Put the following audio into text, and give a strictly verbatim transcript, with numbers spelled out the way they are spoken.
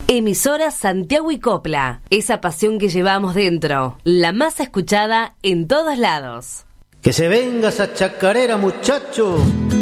Emisora Santiago y Copla, esa pasión que llevamos dentro, la más escuchada en todos lados. Que se venga esa chacarera, muchacho.